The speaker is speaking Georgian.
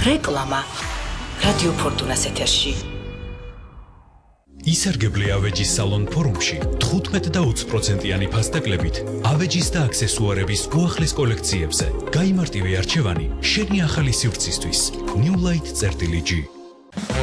რეკლამა რადიო ფორტუნას ეთერში. ისარგებლე ავეჯის სალონ ფორუმში 15 და 20%-იანი ფასდაკლებით ავეჯის და აქსესუარების უახლეს კოლექციებზე. გაიმარტივე არჩევანი შენი ახალი სივრცისთვის. New Light-G